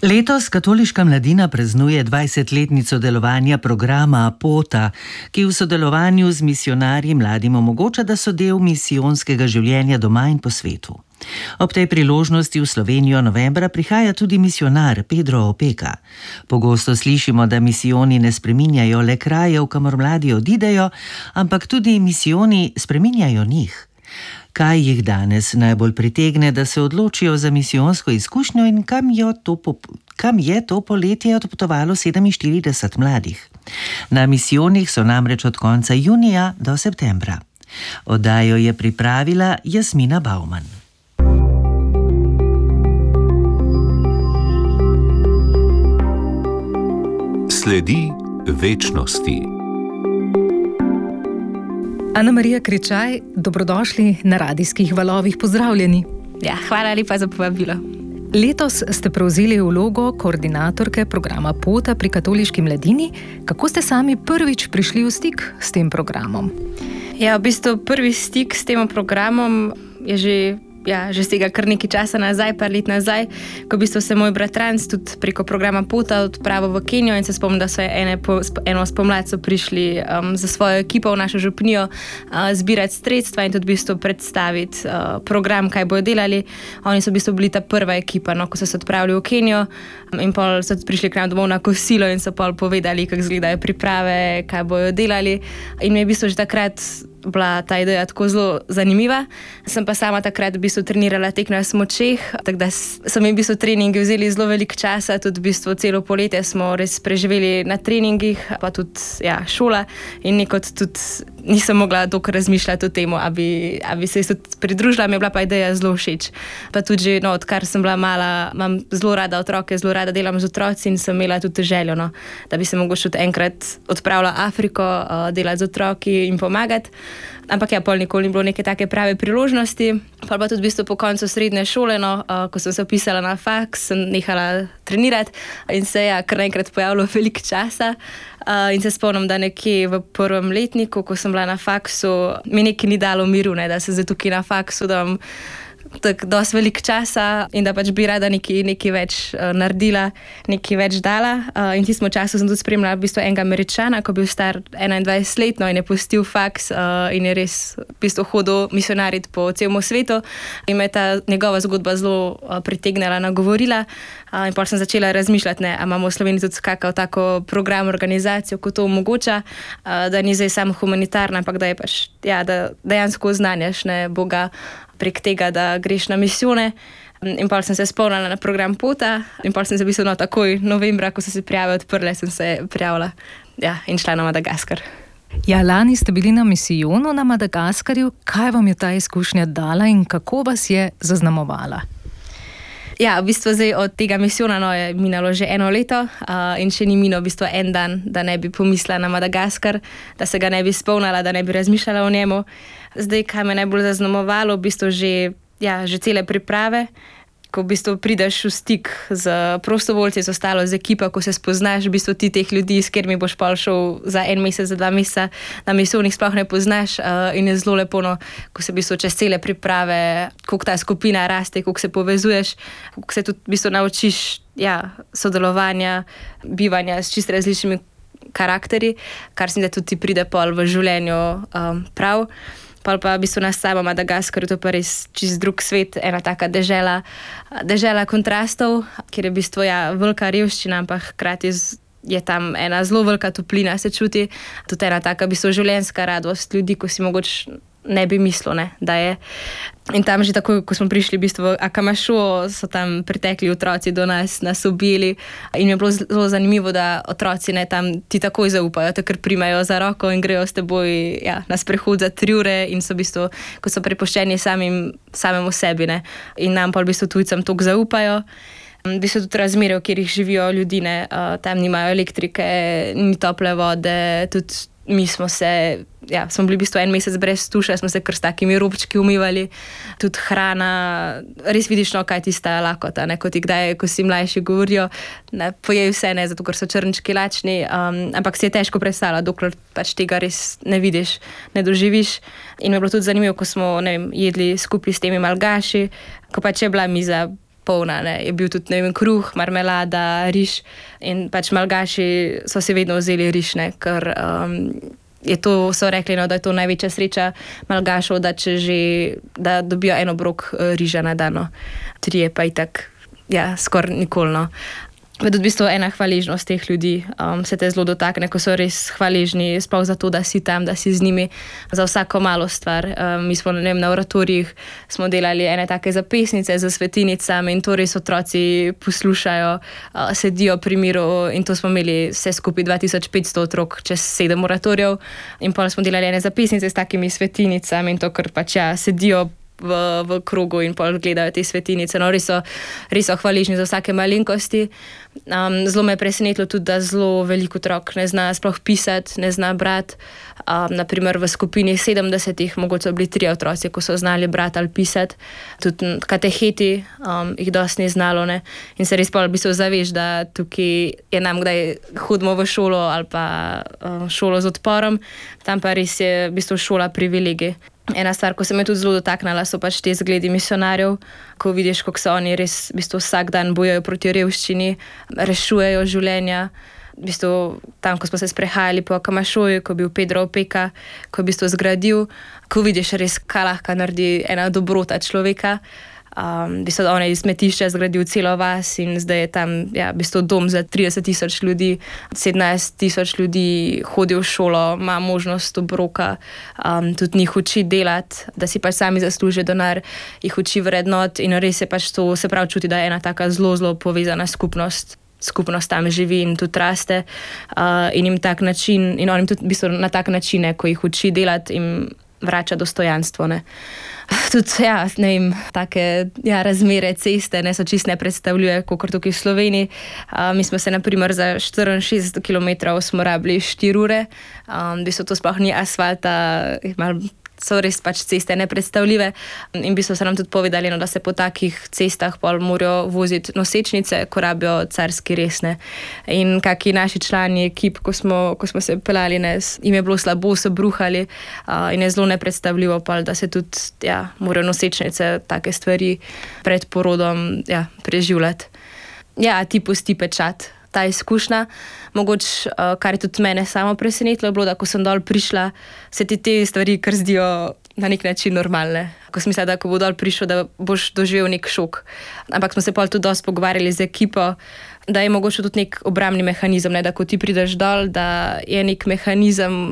Letos katoliška mladina praznuje 20-letnico delovanja programa Pota, ki v sodelovanju z misijonarji mladim omogoča, da so del misijonskega življenja doma in po svetu. Ob tej priložnosti v Slovenijo novembra prihaja tudi misijonar Pedro Opeka. Pogosto slišimo, da misijoni ne spreminjajo le krajev, kamor mladi odidejo, ampak tudi misijoni spreminjajo njih. Kaj jih danes najbolj pritegne, da se odločijo za misijonsko izkušnjo in kam je to poletje odpotovalo 47 mladih? Na misijonih so namreč od konca junija do septembra. Oddajo je pripravila Jasmina Bauman. Sledi večnosti. Ana Marija Kričaj, dobrodošli na radijskih valovih, pozdravljeni. Ja, hvala lepa za povabilo. Letos ste prevzeli vlogo koordinatorke programa Pota pri katoliški mladini. Kako ste sami prvič prišli v stik s tem programom? Ja, v bistvu prvi stik s tem programom je že z tega kar nekaj časa nazaj, par let nazaj, ko v bistvu se moj bratranc tudi preko programa Pota odpravil v Kenijo in se spomnim, da so eno spomlad so prišli za svojo ekipo v našo župnijo zbirati sredstva in tudi v bistvu predstaviti program, kaj bojo delali. Oni so v bistvu bili ta prva ekipa, ko so se odpravili v Kenijo in pol so prišli k nam domov na kosilo in so pol povedali, kako izgledajo priprave, kaj bojo delali. In mi je v bistvu že takrat bila ta ideja tako zelo zanimiva. Sem pa sama takrat v bistvu trenirala tek na smučeh, tako da so mi v bistvu treningi vzeli zelo veliko časa, tudi v bistvu celo poletje smo res preživeli na treningih, pa tudi šola in nekot tudi nisem mogla dokaj razmišljati o tem, abi se tudi pridružila, mi je bila pa ideja zelo všeč. Pa tudi že, odkar sem bila mala, imam zelo rada otroke, zelo rada delam z otroci in sem imela tudi željo, da bi se mogoče tudi enkrat odpravila Afriko, delati z otroki in pomagati. Ampak pol nikoli ni bilo neke take prave priložnosti. Pol pa tudi v bistvu po koncu srednje šole, ko sem se vpisala na faks, sem nehala trenirati in se je kar naenkrat pojavilo veliko časa. In se spomnim, da nekje v prvem letniku, ko sem bila na faksu, mi nekaj ni dalo miru, da sem zdaj tukaj na faksu, da imam tako dosti veliko časa in da pač bi rada nekaj več naredila, nekaj več dala. In v tistem času sem tudi spremljala v bistvu enega Američana, ko je bil star 21 let in je pustil faks in je res v bistvu hodil misionariti po celem svetu. In me je ta njegova zgodba zelo pritegnila, nagovorila. In potem sem začela razmišljati, a imamo v Sloveniji tudi kakšno tako program, organizacijo, ko to omogoča, da ni zdaj samo humanitarna, ampak da je pač, da dejansko oznanjaš Boga prek tega, da greš na misijone. In potem sem se spomnila na program Pota in potem sem se v bistvu takoj novembra, ko so se prijave odprle, sem se prijavila in šla na Madagaskar. Ja, lani ste bili na misijonu na Madagaskarju. Kaj vam je ta izkušnja dala in kako vas je zaznamovala? Ja, v bistvu zdaj od tega misijona je minalo že 1 leto in še ni minilo v bistvu en dan, da ne bi pomislila na Madagaskar, da se ga ne bi spomnila, da ne bi razmišljala o njemu. Zdaj, kaj me najbolj zaznamovalo, v bistvu že cele priprave, ko v bistvu prideš v stik z prostovoljci, z ostalo, z ekipo, ko se spoznaš, v bistvu ti teh ljudi, s katerimi boš pa šel za 1 mesec, za 2 meseca, na misijonih sploh ne poznaš in je zelo lepo, ko se v bistvu čez cele priprave, koliko ta skupina raste, koliko se povezuješ, koliko se tudi v bistvu naučiš sodelovanja, bivanja s čisto različnimi karakterji, kar se mi da tudi pride pol v življenju prav. Pol pa v bistvu na samem Madagaskarju, to pa res čist drug svet, ena taka dežela kontrastov, kjer je v bistvu velika revščina, ampak hkrati je tam ena zelo velika toplina, se čuti, tudi ena taka v bistvu življenjska radost ljudi, ko si mogoče ne bi mislil, da je. In tam že takoj, ko smo prišli v bistvu v Akamašo, so tam pritekli otroci do nas objeli in je bilo zelo zanimivo, da otroci tam ti takoj zaupajo, takrat primajo za roko in grejo s teboj na sprehod za 3 ure in so v bistvu, ko so prepuščeni samemu sebi, in nam pa v bistvu tujcem toliko zaupajo. V bistvu tudi razmere, v katerih živijo ljudi, tam nimajo elektrike, ni tople vode, tudi mi smo bili v bistvu 1 mesec brez tuša, smo se kar s takimi robčki umivali, tudi hrana, res vidiš, kaj tista lakota, kot ti kdaj, ko si mlajši govorijo, pojej vse, zato ker so črnčki lačni, ampak si je težko predstavljati, dokler pač tega res ne vidiš, ne doživiš. In mi je bilo tudi zanimivo, ko smo jedli skupaj s temi malgaši, ko pač je bila miza polna. Ne. Je bil tudi, ne vem, kruh, marmelada, riž in pač Malgaši so si vedno vzeli riž, ne, ker je to, so rekli, no, da je to največja sreča Malgašov, da če že, da dobijo en obrok riža na dan, 3 pa itak, skoraj nikoli, no. Tudi v bistvu ena hvaležnost teh ljudi se te zelo dotakne, ko so res hvaležni, sploh za to, da si tam, da si z njimi za vsako malo stvar. Mi smo, ne vem, na oratorijih smo delali ene take zapesnice za svetinicami in to res otroci poslušajo, sedijo pri miru in to smo imeli vse skupaj 2500 otrok čez 7 oratorijev in potem smo delali ene zapesnice s takimi svetinicami in to, ker pač sedijo v krogu in pol gledajo te svetinice. No, res so hvaležni za vsake malenkosti. Zelo me je presenetilo tudi, da zelo veliko otrok ne zna sploh pisati, ne zna brati. Naprimer v skupini 70, mogoče so bili 3 otroci, ko so znali brati ali pisati. Tudi kateheti jih dosti ni znalo, ne. In se res pol v bistvu zaveš, da tukaj je nam kdaj hodimo v šolo ali pa šolo z odporom, tam pa res je v bistvu šola privilegij. Ena stvar, ko se me tudi zelo dotaknila, so pač te zgledi misionarjev, ko vidiš, kako se oni res v bistvu vsak dan bojajo proti revščini, rešujejo življenja. V bistvu tam, ko smo se sprehajali po Kamašoju, ko je bil Pedro Opeka, ko je v bistvu zgradil, ko vidiš res, kaj lahko naredi ena dobrota človeka. V bistvu on je iz smetišča zgradil celo vas in zdaj je tam v bistvu dom za 30,000 ljudi, 17,000 ljudi hodi v šolo, ima možnost obroka, tudi njih uči delati, da si pač sami zaslužijo denar, jih uči vrednot in res je pač to, se pravi čuti, da je ena taka zelo, zelo povezana skupnost tam živi in tudi raste in jim tak način, in on jim tudi v bistvu na tak način, ko jih uči delati, jim vrača dostojanstvo, ne. Tudi, ne vem, take razmere ceste so čisto nepredstavljive, kakor tukaj v Sloveniji. Mi smo se, naprimer, za 64 km smo rabili 4 ure, v bistvu to sploh ni asfalta, so res pač ceste nepredstavljive in v bistvu so nam tudi povedali, da se po takih cestah pol morajo voziti nosečnice, ko rabijo carski resne. In kaki naši člani ekip, ko smo se peljali, jim je bilo slabo, so bruhali in je zelo nepredstavljivo pol, da se tudi morajo nosečnice take stvari pred porodom preživljati. Ti pusti pečat. Ta izkušnja, mogoče, kar je tudi mene samo presenetilo, bilo, da ko sem dol prišla, se ti te stvari kar zdijo na nek način normalne. Ko sem mislila, da ko bo dol prišel, da boš doživel nek šok. Ampak smo se pol tudi dosti pogovarjali z ekipo, da je mogoče tudi nek obrambni mehanizem, da ko ti prideš dol, da je nek mehanizem,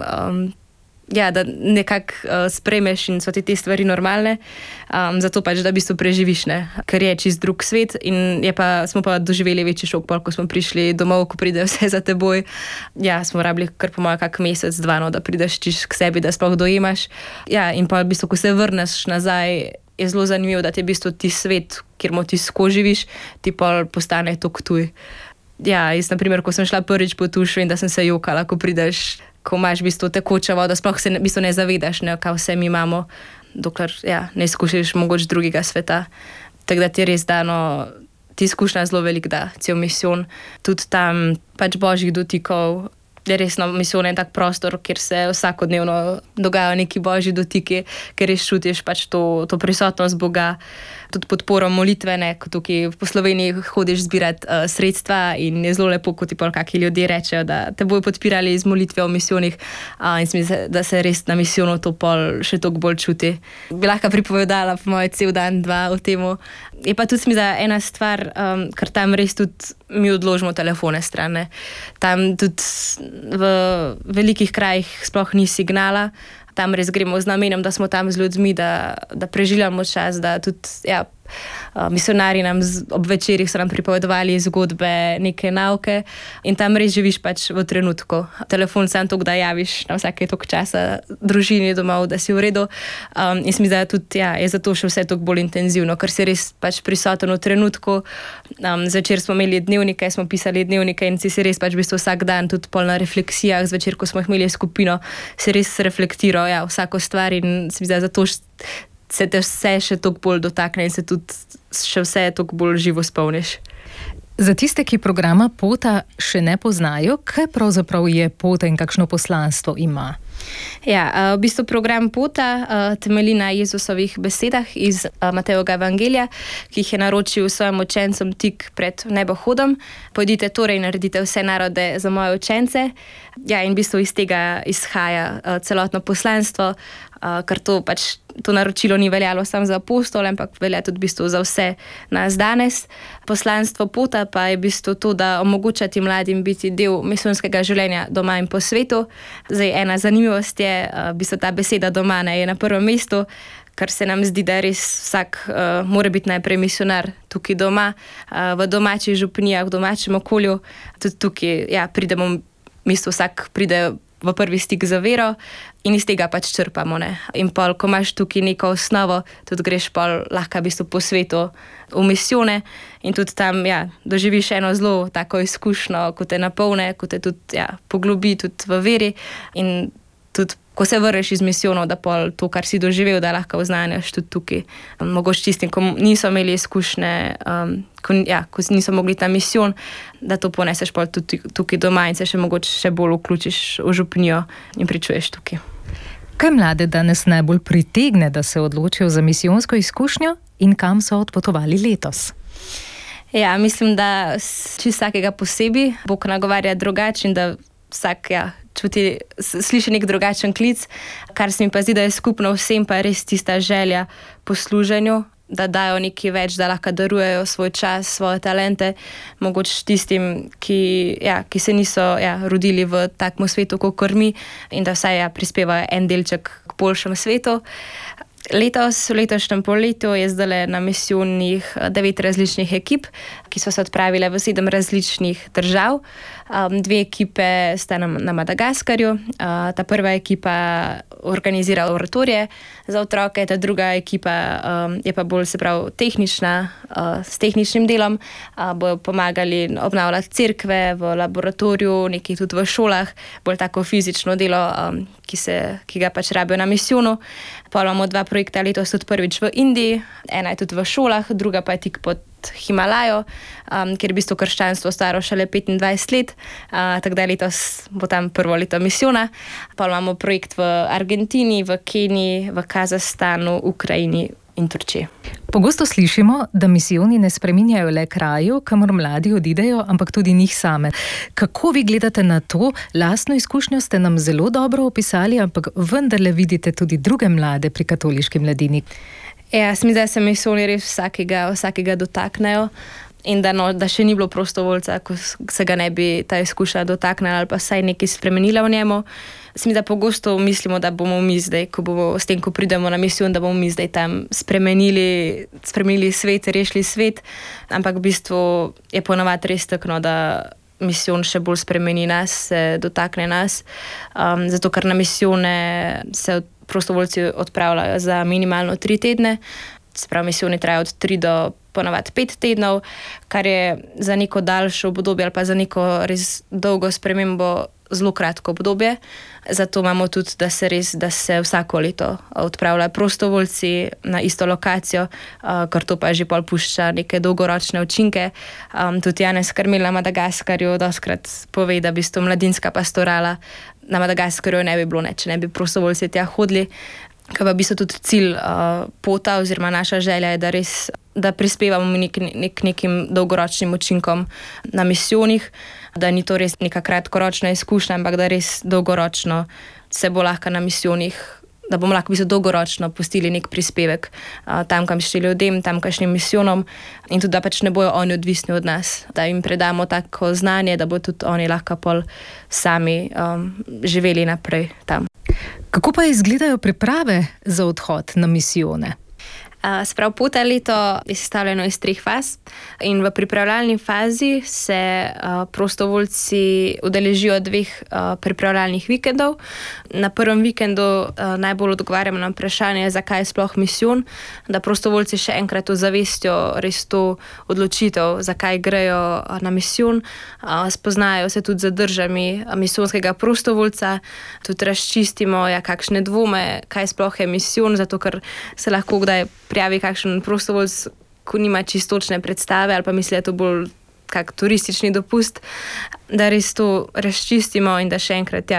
da nekako sprejmeš in so ti te stvari normalne, zato pač, da v bistvu preživiš, ne, ker je čist drug svet in smo pa doživeli večji šok, ko smo prišli domov, ko pride vse za teboj. Smo rabili kar po mojem kak mesec, 2, da prideš čiš k sebi, da sploh dojemaš. In pa v bistvu, ko se vrneš nazaj, je zelo zanimivo, da ti v bistvu ti svet, kjer ti skozi živiš, ti pol postane tok tuj. Jaz, naprimer, ko sem šla prvič po tušu in da sem se jokala, ko prideš, ko imaš v bistvu tekočo vodo, sploh se v bistvu ne zavedaš, kaj vse mi imamo, dokler ne izkušiš mogoče drugega sveta. Tako da ti res dano, ti izkušnja zelo velik da, cel misijon. Tudi tam pač božjih dotikov, je resno misijon en tak prostor, kjer se vsakodnevno dogajajo neki božji dotiki, ker res čutiš pač to prisotnost Boga, tudi podporo molitvene, ko tukaj po Sloveniji hodiš zbirati sredstva in je zelo lepo, ko ti pol kaki ljudje rečejo, da te bojo podpirali z molitve v misijonih in mislim, da se res na misijonu to pol še toliko bolj čuti. Bi lahko pripovedala po moje cel dan, 2 o temu. Je pa tudi ena stvar, ker tam res tudi mi odložimo telefone stran. Tam tudi v velikih krajih sploh ni signala. Tam res gremo z namenom, da smo tam z ljudmi, da preživljamo čas, da tudi misionarji nam ob večerih so nam pripovedovali zgodbe, neke nauke in tam res živiš pač v trenutku. Telefon sam to, da javiš na vsake toliko časa družini domov, da si v redu. In se mi zdi, da tudi je zato še vse toliko bolj intenzivno, ker si res pač prisoten v trenutku. Zvečer smo imeli dnevnike, smo pisali dnevnike in si res pač v bistvu vsak dan tudi pol na refleksijah, zvečer, ko smo imeli skupino, si res reflektiral vsako stvar in se mi zdi, zato se te vse še toliko bolj dotakne in se tudi še vse toliko bolj živo spomniš. Za tiste, ki programa Pota še ne poznajo, kaj pravzaprav je Pota in kakšno poslanstvo ima? Ja, v bistvu program Pota temelji na Jezusovih besedah iz Matejevega evangelija, ki jih je naročil svojim učencem tik pred nebohodom. Pojdite torej in naredite vse narode za moje učence. Ja, in v bistvu iz tega izhaja celotno poslanstvo, ker to naročilo ni veljalo samo za apostole, ampak velja tudi v bistvu za vse nas danes. Poslanstvo Pota pa je v bistvu to, da omogočati mladim biti del misijonskega življenja doma in po svetu. Zdaj, ena zanimivost je, v bistvu ta beseda doma je na prvem mestu, ker se nam zdi, da res vsak mora biti najprej misionar tukaj doma, v domačih župnijah, v domačem okolju. Tudi tukaj pridemo, v bistvu vsak pride v prvi stik za vero in iz tega črpamo. Ne? In pol, ko imaš tukaj neko osnovo, tudi greš pol lahko v bistvu po svetu v misijone in tudi tam doživiš eno zelo tako izkušnjo, ko te napolne, ko te tudi poglobi tudi v veri in tudi ko se vrneš iz misijonov, da pol to, kar si doživel, da lahko oznanjaš tudi tukaj. Mogoče tistim, ko niso imeli izkušnje, ko niso mogli ta misijon, da to poneseš pol tudi tukaj doma in se še mogoče še bolj vključiš v župnijo in pričuješ tukaj. Kaj mlade danes najbolj pritegne, da se odločijo za misijonsko izkušnjo in kam so odpotovali letos? Ja, mislim, da čisto vsakega posebej Bog nagovarja drugače in da vsak čuti, sliši nek drugačen klic, kar se mi pa zdi, da je skupno vsem pa res tista želja po služenju, da dajo nekaj več, da lahko darujejo svoj čas, svoje talente, mogoče tistim, ki se niso rodili v takem svetu, kot mi, in da vsaj prispevajo en delček k boljšemu svetu. Letos, v letošnjem polletju je zdaj na misijonih 9 različnih ekip, ki so se odpravile v 7 različnih držav. 2 ekipe sta na Madagaskarju. Ta prva ekipa organizira oratorije za otroke, ta druga ekipa je pa bolj tehnična, s tehničnim delom. Bojo pomagali obnavljati cerkve v laboratoriju, nekaj tudi v šolah, bolj tako fizično delo, ki ga rabijo na misijonu. Pol imamo 2 projekta letos tudi prvič v Indiji, ena je tudi v šolah, druga pa je tik pod Himalajo, kjer je v bistvu krščanstvo staro šele 25 let, tako da letos bo tam prvo leto misijona. Pa imamo projekt v Argentini, v Keniji, v Kazahstanu, Ukrajini in Turčiji. Pogosto slišimo, da misijoni ne spreminjajo le kraju, kamor mladi odidejo, ampak tudi njih same. Kako vi gledate na to? Lastno izkušnjo ste nam zelo dobro opisali, ampak vendarle vidite tudi druge mlade pri katoliški mladini. Mislim, da se misijoni res vsakega dotaknejo in da še ni bilo prostovoljca, ko se ga ne bi ta izkušnja dotaknila ali pa saj nekaj spremenila v njemu. Mislim, da pogosto mislimo, da bomo mi zdaj, ko pridemo na misijon, da bomo mi zdaj tam spremenili svet, rešili svet, ampak v bistvu je ponovadi res tako, da misijon še bolj spremeni nas, se dotakne nas, zato ker na misijone se prostovoljci odpravljajo za minimalno 3 tedne, se pravi misijoni trajajo od 3 do ponovadi 5 tednov, kar je za neko daljšo obdobje ali pa za neko res dolgo spremembo zelo kratko obdobje. Zato imamo tudi, da se vsako leto odpravljajo prostovoljci na isto lokacijo, ker to pa že pol pušča neke dolgoročne učinke. Tudi Janez Karmel na Madagaskarju dostikrat pove, da v bistvu mladinska pastorala na Madagaskarju ne bi bilo, če ne bi prostovoljci tja hodili. Kaj pa v bistvu tudi cilj Pota oziroma naša želja je, da prispevamo nekim dolgoročnim učinkom na misijonih, da ni to res neka kratkoročna izkušnja, ampak da res dolgoročno se bo lahko na misijonih, da bomo lahko v bistvu dolgoročno pustili nek prispevek tamkajšnjim ljudem, tamkajšnjim misijonom in tudi, da ne bojo oni odvisni od nas, da jim predamo tako znanje, da bodo tudi oni lahko pol sami živeli naprej tam. Kako pa izgledajo priprave za odhod na misijone? Sprav Pota leto je sestavljeno iz 3 faz in v pripravljalni fazi se prostovoljci udeležijo 2 pripravljalnih vikendov. Na prvem vikendu najbolj odgovarjamo na vprašanje, zakaj je sploh misijon, da prostovoljci še enkrat ozavestijo res to odločitev, zakaj grejo na misijon, spoznajo se tudi z državami misijonskega prostovoljca, tudi razčistimo, kakšne dvome, kaj sploh je misijon, zato ker se lahko kdaj prijavi kakšen prostovoljc, ko nima čistočne predstave ali pa misli, da je to bolj kak turistični dopust, da res to razčistimo in da še enkrat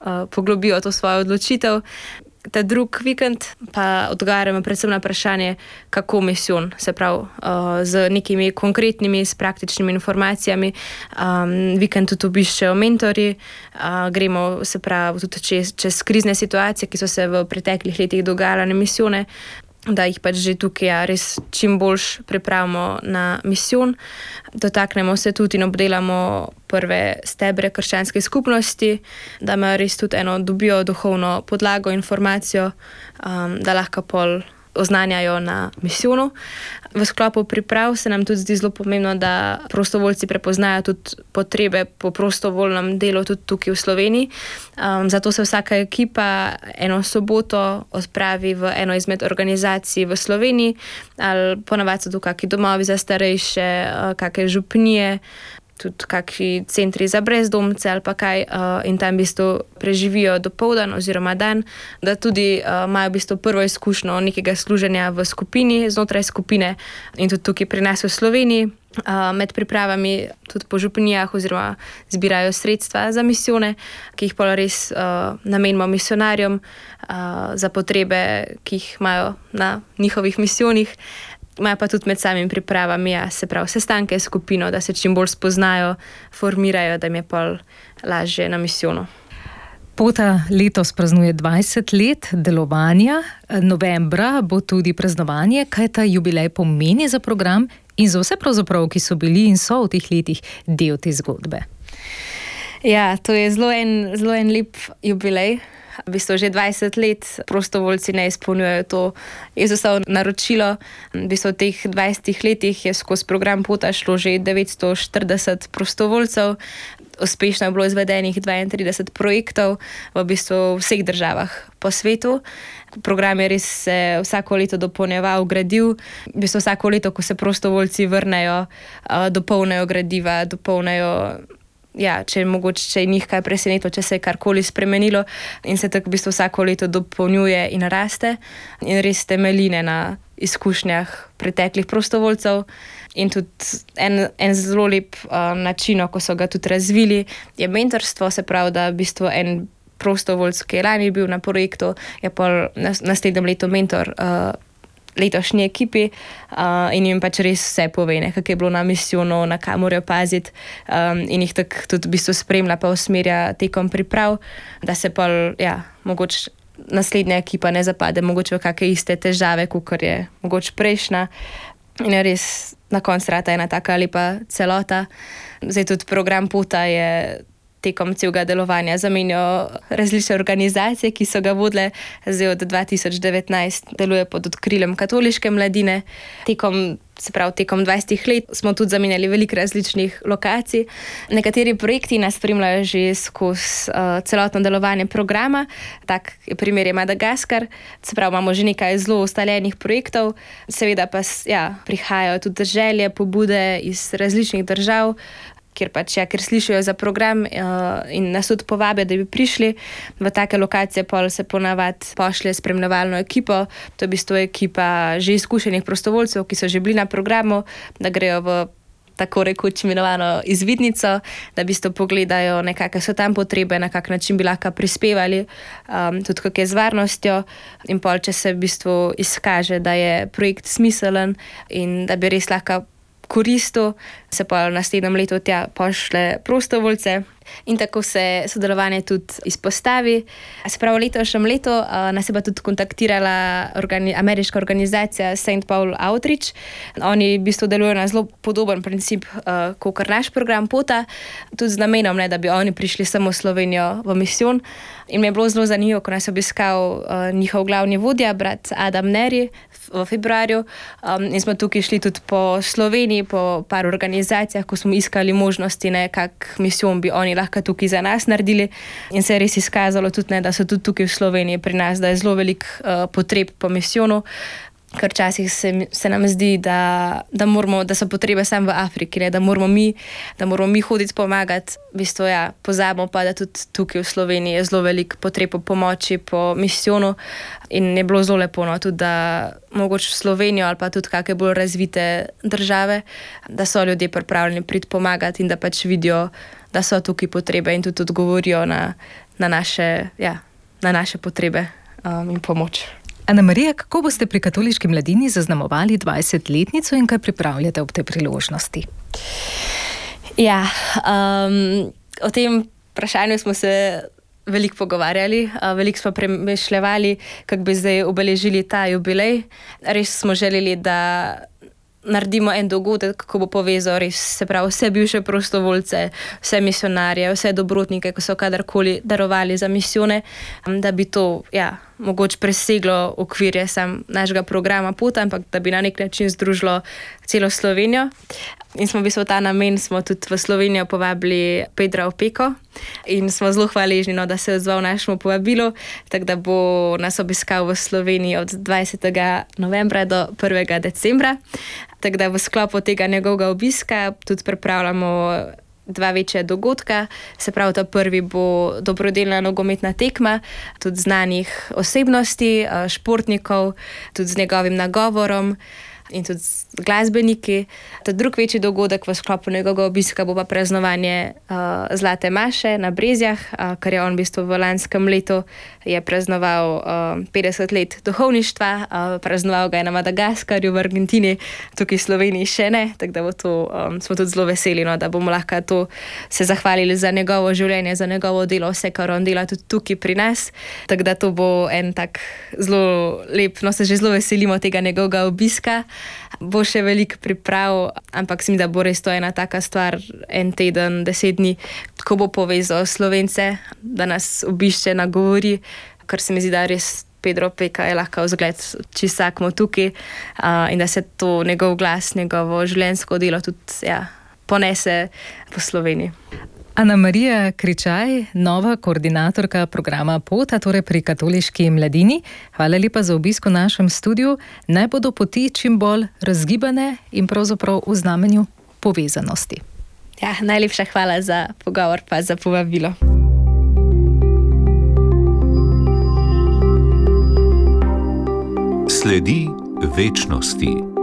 poglobijo to svojo odločitev. Ta drug vikend pa odgovarjamo predvsem na vprašanje, kako misijon, se pravi z nekimi konkretnimi, s praktičnimi informacijami. Vikend tudi obiščejo mentorji, gremo se pravi tudi čez krizne situacije, ki so se v preteklih letih dogajale na misijone, da jih pač že tukaj res čim boljš pripravimo na misijon. Dotaknemo se tudi in obdelamo prve stebre krščanske skupnosti, da imajo res tudi dobijo duhovno podlago, informacijo, da lahko pol oznanjajo na misijonu. V sklopu priprav se nam tudi zdi zelo pomembno, da prostovoljci prepoznajo tudi potrebe po prostovoljnem delu tudi tukaj v Sloveniji. Zato se vsaka ekipa eno soboto odpravi v eno izmed organizacij v Sloveniji, ali ponavadi so tu kakšni domovi za starejše, kakšne župnije, tudi kakšni centri za brezdomce ali pa kaj, in tam v bistvu preživijo dopoldan oziroma dan, da tudi imajo v bistvu prvo izkušnjo nekega služenja v skupini, znotraj skupine in tudi tukaj pri nas v Sloveniji. Med pripravami tudi po župnijah oziroma zbirajo sredstva za misijone, ki jih pa res namenimo misionarjem za potrebe, ki jih imajo na njihovih misijonih. Imajo pa tudi med samimi pripravami, se pravi, sestanke s skupino, da se čim bolj spoznajo, formirajo, da jim je pol lažje na misijonu. Pota letos praznuje 20 let delovanja, novembra bo tudi praznovanje. Kaj ta jubilej pomeni za program in za vse pravzaprav, ki so bili in so v teh letih del te zgodbe? Ja, to je zelo en lep jubilej. V bistvu že 20 let prostovoljci ne izpolnjujejo to Jezusovo naročilo. V bistvu v teh 20 letih je skozi program Pota šlo že 940 prostovoljcev. Uspešno je bilo izvedenih 32 projektov v bistvu vseh državah po svetu. Program je res se vsako leto dopolnjeval, gradil. V bistvu vsako leto, ko se prostovoljci vrnejo, dopolnejo gradiva, dopolnejo, če je njih kaj presenetilo, če se je karkoli spremenilo, in se tako v bistvu vsako leto dopolnjuje in raste in res temeljine na izkušnjah preteklih prostovoljcev. In tudi en zelo lep način, ko so ga tudi razvili, je mentorstvo, se pravi, da v bistvu en prostovoljc, ki je lani bil na projektu, je pol naslednjem letu mentor letošnji ekipi in jim pač res vse pove, kako je bilo na misijonu, na kaj morajo paziti, in jih tako tudi v bistvu spremlja pa usmerja tekom priprav, da se pol, mogoče naslednja ekipa ne zapade mogoče v kakšne iste težave, kakor je mogoče prejšnja. In je res na koncu rata ena taka lepa celota. Zdaj tudi program Pota je tekom celega delovanja zamenjal različne organizacije, ki so ga vodile. Zdaj od 2019 deluje pod okriljem katoliške mladine. Tekom 20 let smo tudi zamenjali veliko različnih lokacij. Nekateri projekti nas spremljajo že skozi celotno delovanje programa. Tak primer je Madagaskar. Se pravi, imamo že nekaj zelo ustaljenih projektov. Seveda pa prihajajo tudi želje, pobude iz različnih držav, ker slišijo za program in nas tudi povabijo, da bi prišli v take lokacije, pol se ponavadi pošlje spremljevalno ekipo. To je v bistvu ekipa že izkušenih prostovoljcev, ki so že bili na programu, da grejo v tako rekoč imenovano izvidnico, da v bistvu pogledajo, kakšne so tam potrebe, na kak način bi lahko prispevali, tudi kako je z varnostjo. In pol, če se v bistvu izkaže, da je projekt smiselen in da bi res lahko koristil, se pa v naslednjem letu tja pošle prostovoljce in tako se sodelovanje tudi izpostavi. Se pravi, v letošnjem letu nas je pa tudi kontaktirala ameriška organizacija St. Paul Outreach. Oni v bistvu delujejo na zelo podoben princip kot naš program Pota, tudi z namenom, da bi oni prišli samo v Slovenijo v misijon. In mi je bilo zelo zanimivo, ko nas je obiskal njihov glavni vodja, brat Adam Neri, v februarju. In smo tukaj šli tudi po Sloveniji, po par organizacijah, ko smo iskali možnosti, kak misijon bi oni lahko tukaj za nas naredili. In se je res izkazalo tudi, da so tudi tukaj v Sloveniji pri nas, da je zelo veliko potreb po misijonu. Ker včasih se nam zdi, da so potrebe samo v Afriki, da moramo mi hoditi pomagati. V bistvu pozabimo pa, da tudi tukaj v Sloveniji je zelo veliko potreb po pomoči, po misijonu. In je bilo zelo lepo, tudi da mogoče v Slovenijo ali pa tudi kakšne bolj razvite države, da so ljudje pripravljeni priti pomagati in da pač vidijo, da so tukaj potrebe in tudi odgovorijo na na naše potrebe in pomoč. Ana Marija, kako boste pri Katoliški mladini zaznamovali 20-letnico in kaj pripravljate ob tej priložnosti? Ja, o tem vprašanju smo se veliko pogovarjali, veliko smo premišljali, kako bi zdaj obeležili ta jubilej. Res smo želeli, da naredimo en dogodek, ko bo povezal res, se pravi, vse bivše prostovoljce, vse misionarje, vse dobrotnike, ki so kadarkoli darovali za misijone, da bi to, mogoče preseglo okvirje našega programa Pota, ampak da bi na nek način združilo celo Slovenijo. In smo v bistvu ta namen tudi v Slovenijo povabili Pedra Opeko in smo zelo hvaležni, da se je odzval našemu povabilu, tako da bo nas obiskal v Sloveniji od 20. novembra do 1. decembra. Tako da v sklopu tega njegovega obiska tudi pripravljamo 2 večje dogodka. Se pravi, ta prvi bo dobrodelna nogometna tekma, tudi znanih osebnosti, športnikov, tudi z njegovim nagovorom in tudi glasbeniki. Ta drugi večji dogodek v sklopu njegovega obiska bo pa praznovanje Zlate maše na Brezjah, ker je on v bistvu v lanskem letu je praznoval 50 let duhovništva, praznoval ga je na Madagaskarju, v Argentini, tukaj v Sloveniji še ne, tako da bo to, smo tudi zelo veseli, da bomo lahko to se zahvalili za njegovo življenje, za njegovo delo, vse, kar on dela tudi tukaj pri nas. Tako da to bo en tak zelo lep, se že zelo veselimo tega njegovega obiska. Bo še veliko priprav, ampak mislim, da bo res to ena taka stvar, en teden, 10 dni, ko bo povezal Slovence, da nas obišče, nagovori, ker se mi zdi, da res Pedro Opeka je lahko vzgled čisto tukaj in da se to njegov glas, njegovo življenjsko delo tudi ponese po Sloveniji. Ana Marija Kričaj, nova koordinatorka programa Pota, torej pri Katoliški mladini. Hvala lepa za obisk v našem studiu. Naj bodo poti čim bolj razgibane in pravzaprav v znamenju povezanosti. Ja, najlepša hvala za pogovor pa za povabilo. Sledi večnosti.